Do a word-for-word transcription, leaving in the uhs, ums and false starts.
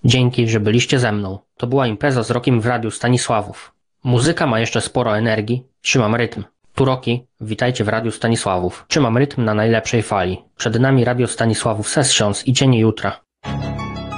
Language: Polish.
Dzięki, że byliście ze mną. To była impreza z Rokiem w Radiu Stanisławów. Muzyka ma jeszcze sporo energii. Trzymam rytm. Tu Roki, witajcie w Radiu Stanisławów. Trzymam rytm na najlepszej fali. Przed nami Radio Stanisławów Sessions i Cienie Jutra.